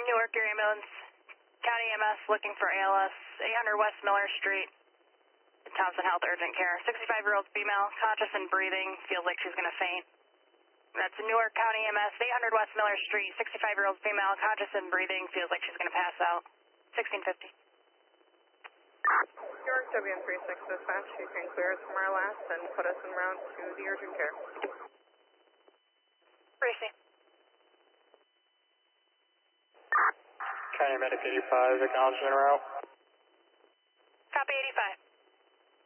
Newark, your ambulance. County EMS looking for ALS, 800 West Miller Street. Thompson Health Urgent Care. 65-year-old female, conscious and breathing, feels like she's going to faint. That's Newark County EMS, 800 West Miller Street. 65-year-old female, conscious and breathing, feels like she's going to pass out. 1650. Newark WN36 dispatch, you can clear us from our last and put us en route to the urgent care. Racy. County Medic 85, acknowledged en route.